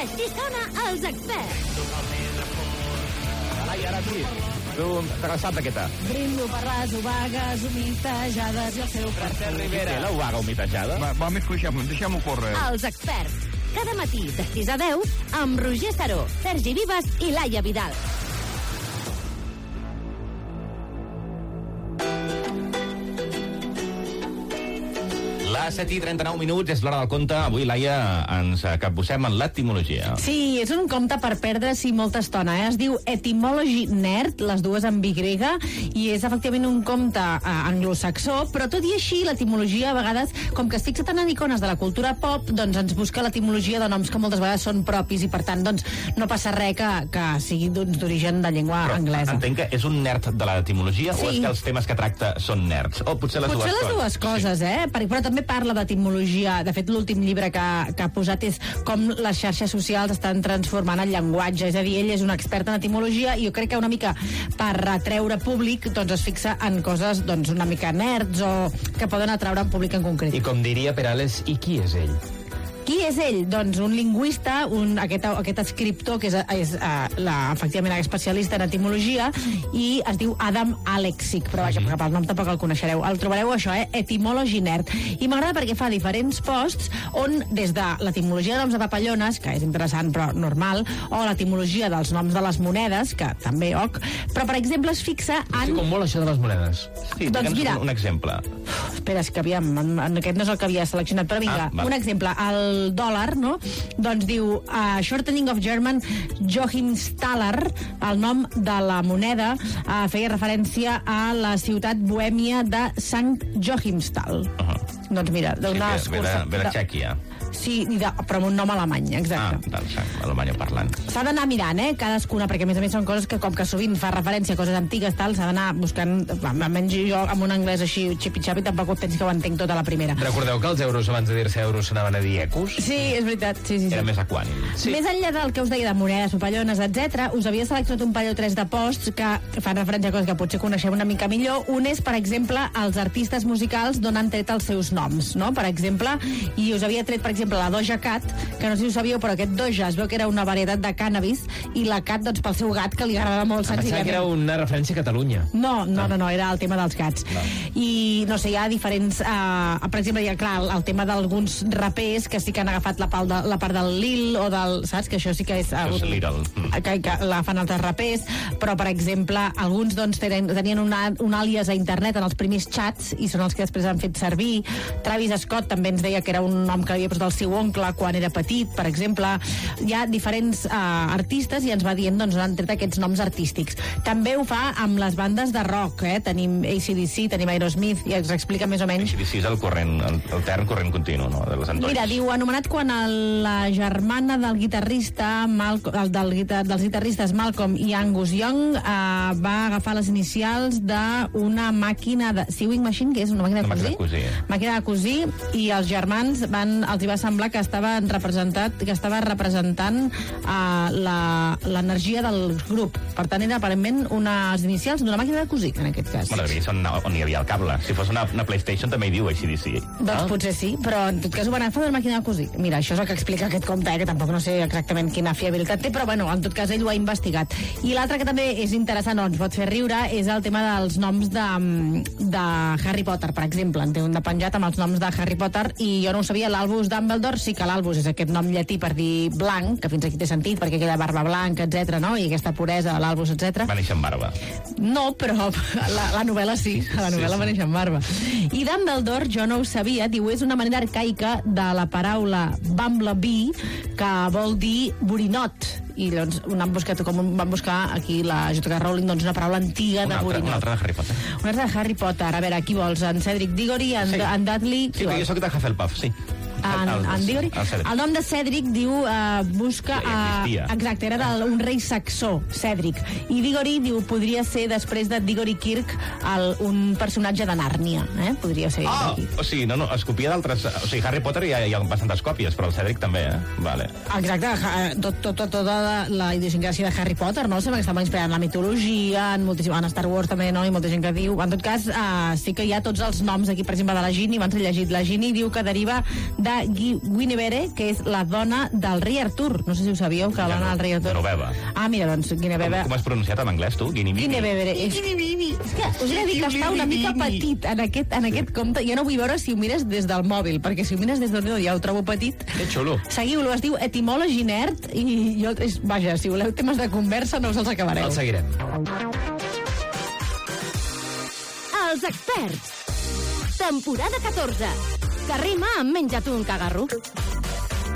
Així sona Els Experts. Ai, ara sí. Tu t'has sap aquesta. Brindo per les obagues humitejades i el seu Francesc Rivera. La obaga humitejada? Va, deixem-ho córrer. Els Experts. Cada matí de 6 a 10 amb Roger Saró, Sergi Vives i Laia Vidal. Les 7:39, és l'hora del conte. Avui, Laia, ens capbussem en l'etimologia. Sí, és un conte per perdre-s'hi molta estona. Es diu Etymology Nerd, les dues amb Y, i és efectivament un conte anglosaxó, però tot i així l'etimologia a vegades, com que es fixa tant en icones de la cultura pop, doncs ens busca l'etimologia de noms que moltes vegades són propis i per tant doncs no passa res que sigui d'origen de llengua anglesa. Entenc que és un nerd de l'etimologia, sí. O és que els temes que tracta són nerds? O potser les dues coses, sí. Però també parla d'etimologia. De fet, l'últim llibre que ha posat és com les xarxes socials estan transformant el llenguatge. És a dir, ell és un expert en etimologia i jo crec que una mica per atreure públic doncs es fixa en coses doncs, una mica nerds o que poden atraure un públic en concret. I com diria Perales, i qui és ell? Qui és ell? Doncs un lingüista, aquest escriptor que és efectivament especialista en etimologia i es diu Adam Alexic, però vaja, perquè pel nom tampoc el coneixereu. El trobareu això, Etymology Nerd. I m'agrada perquè fa diferents posts on des de l'etimologia de noms de papallones, que és interessant però normal, o l'etimologia dels noms de les monedes, que també però per exemple es fixa en... Sí, com molt això de les monedes. Sí, doncs mira... un exemple. Espera, és que aviam, aquest no és el que havia seleccionat, però vinga, un exemple. El dòlar, no? Doncs diu Shortening of German Joachimsthaler, el nom de la moneda feia referència a la ciutat bohèmia de Sant Joachimsthal. Doncs mira, d'una excursa... Ve de Txèquia. Sí, però amb un nom alemany, exacte. Alemany parlant. S'ha d'anar mirant, cadascuna, perquè a més són coses que com que sovint fa referència a coses antigues, tal, s'ha d'anar buscant, almenys jo amb un anglès així xipi-xapi tampoc penso que ho entenc tota la primera. Recordeu que els euros abans de dir-se euros s'anaven a dir ecos? Sí, és veritat, sí. Era més equànim. Sí. Més enllà del que us deia de monedes, papallones, etc., us havia seleccionat un parell o tres de posts que fan referència a coses que potser coneixeu una mica millor. Un és, per exemple, els artistes musicals d'on han tret els seus noms, no? Per exemple, i us havia tret, per exemple, la Doja Cat, que no sé si ho sabíeu, però aquest Doja es veu que era una varietat de cànnabis i la Cat, doncs, pel seu gat, que li agradava molt senzillament. Pensava que era una referència a Catalunya. No, era el tema dels gats. No. I, no sé, hi ha diferents... per exemple, hi ha, clar, el tema d'alguns rapers que sí que han agafat la part del Lil o del... Saps? Que això sí que és... que la fan altres rapers, però, per exemple, alguns, doncs, tenien un àlies a internet en els primers chats i són els que després han fet servir. Travis Scott també ens deia que era un nom que havia posat el seu oncle quan era petit, per exemple. Hi ha diferents artistes i ens va dient doncs, on han tret aquests noms artístics. També ho fa amb les bandes de rock, tenim AC/DC, tenim Aerosmith, i ens explica més o menys. AC/DC és el tern corrent continu, no? De les Mira, diu, anomenat quan la germana del guitarrista dels guitarristes Malcolm i Angus Young va agafar les inicials d'una màquina de sewing machine, que és una màquina de cosir. Màquina de cosir, i els germans els hi va semblar que estava representant l'energia del grup. Per tant, era aparentment unes inicials d'una màquina de cosir, en aquest cas. Bueno, on hi havia el cable. Si fos una PlayStation també hi diu AC/DC. Doncs potser sí, però en tot cas ho van agafar de la màquina de cosir. Mira, això és el que explica aquest conte, que tampoc no sé exactament quina fiabilitat té, però bueno, en tot cas ell ho ha investigat. I l'altre que també és interessant, o ens pot fer riure, és el tema dels noms de Harry Potter, per exemple. En té un de penjat amb els noms de Harry Potter, i jo no ho sabia, l'Albus Dumbledore, sí que l'Albus és aquest nom llatí per dir blanc, que fins aquí té sentit, perquè aquella barba blanca, etc, no? I aquesta puresa, l'Albus, etc. Va néixer amb barba. No, però la novel·la sí, la novel·la va néixer amb barba. I Dumbledore, jo no ho sabia, diu, és una manera arcaica de la paraula bumblebee, que vol dir borinot. I doncs van buscar aquí la J.K. Rowling, doncs una paraula antiga de borinot. Una altra de Harry Potter. Una altra de Harry Potter. A veure, qui vols? En Cedric Diggory, en Dudley... Sí, jo soc de Hufflepuff, sí. El nom de Cedric diu busca exacte, era un rei saxó, Cedric, i Diggory diu podria ser després de Diggory Kirk un personatge de Nàrnia, podria ser o sigui, no, es copia d'altres, o sigui, Harry Potter hi ha bastantes còpies, però el Cedric també, vale. Exacte, tota la idiosincràsia de Harry Potter, no? Sembla que estava inspirat en la mitologia, en Star Wars també, no? I molta gent que diu, en tot cas sí que hi ha tots els noms aquí, per exemple, de la Ginny, abans he llegit, la Ginny diu que deriva de de Guinevere, que és la dona del rei Artur. No sé si ho sabíeu, que la dona del rei Artur... Genoveva. Ah, mira, doncs, Guinevere... Com has pronunciat en anglès, tu? Guinevere. És que us he de dir que està una mica petit en aquest compte. Jo no vull veure si ho mires des del mòbil, perquè si ho mires des del mòbil ja ho trobo petit. Que xulo. Seguiu-lo, es diu Etymology Nerd, i jo, vaja, si voleu temes de conversa no us els acabareu. El seguirem. Els experts. Temporada 14. Que rima amb menja't un cagarro.